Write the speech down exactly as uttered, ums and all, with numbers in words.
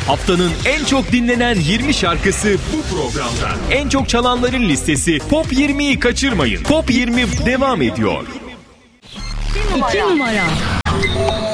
Haftanın en çok dinlenen yirmi şarkısı bu programda. En çok çalanların listesi Top yirmiyi kaçırmayın. Top yirmi devam ediyor. İki numara.